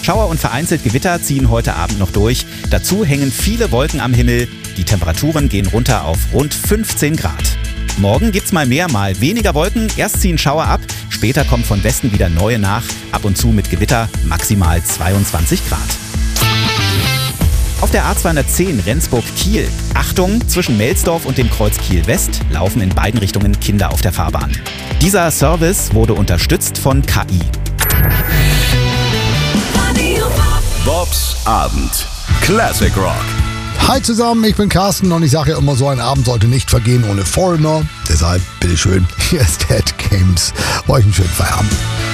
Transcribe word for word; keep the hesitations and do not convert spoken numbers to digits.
Schauer und vereinzelt Gewitter ziehen heute Abend noch durch. Dazu hängen viele Wolken am Himmel. Die Temperaturen gehen runter auf rund fünfzehn Grad. Morgen gibt's mal mehr, mal weniger Wolken. Erst ziehen Schauer ab, später kommt von Westen wieder neue nach. Ab und zu mit Gewitter, maximal zweiundzwanzig Grad. Auf der A zweihundertzehn Rendsburg-Kiel. Achtung, zwischen Melsdorf und dem Kreuz Kiel-West laufen in beiden Richtungen Kinder auf der Fahrbahn. Dieser Service wurde unterstützt von K I. Bobs Abend. Classic Rock. Hi zusammen, ich bin Carsten und ich sage ja immer, so ein Abend sollte nicht vergehen ohne Foreigner. Deshalb, bitteschön, hier ist Dead Games. Euch einen schönen Feierabend.